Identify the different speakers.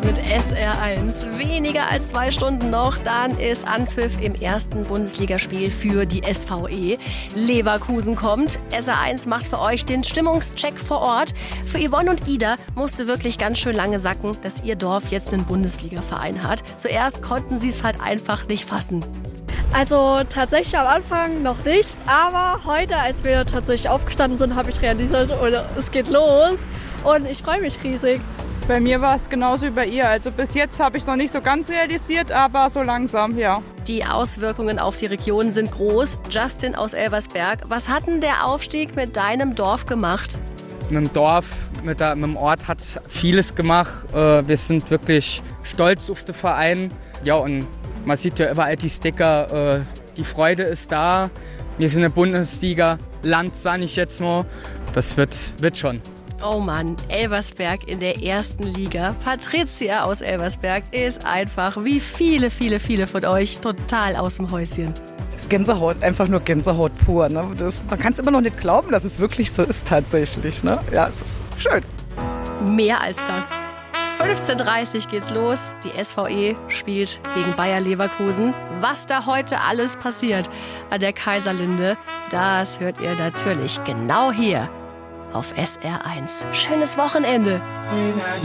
Speaker 1: mit SR1. Weniger als 2 Stunden noch, dann ist Anpfiff im ersten Bundesligaspiel für die SVE. Leverkusen kommt. SR1 macht für euch den Stimmungscheck vor Ort. Für Yvonne und Ida musste wirklich ganz schön lange sacken, dass ihr Dorf jetzt einen Bundesliga-Verein hat. Zuerst konnten sie es halt einfach nicht fassen.
Speaker 2: Also tatsächlich am Anfang noch nicht, aber heute, als wir tatsächlich aufgestanden sind, habe ich realisiert, es geht los und ich freue mich riesig.
Speaker 3: Bei mir war es genauso wie bei ihr. Also bis jetzt habe ich es noch nicht so ganz realisiert, aber so langsam, ja.
Speaker 1: Die Auswirkungen auf die Region sind groß. Justin aus Elversberg, was hat denn der Aufstieg mit deinem Dorf gemacht?
Speaker 4: Mit dem Dorf, mit dem Ort hat vieles gemacht. Wir sind wirklich stolz auf den Verein. Ja, und man sieht ja überall die Sticker. Die Freude ist da. Wir sind in der Bundesliga. Land, sage ich jetzt nur. Das wird schon.
Speaker 1: Oh Mann, Elversberg in der ersten Liga. Patricia aus Elversberg ist einfach, wie viele von euch, total aus dem Häuschen.
Speaker 5: Das ist Gänsehaut, einfach nur Gänsehaut pur. Ne? Man kann es immer noch nicht glauben, dass es wirklich so ist tatsächlich. Ne? Ja, es ist schön.
Speaker 1: Mehr als das. 15:30 Uhr geht's los. Die SVE spielt gegen Bayer Leverkusen. Was da heute alles passiert an der Kaiserlinde, das hört ihr natürlich genau hier auf SR1. Schönes Wochenende.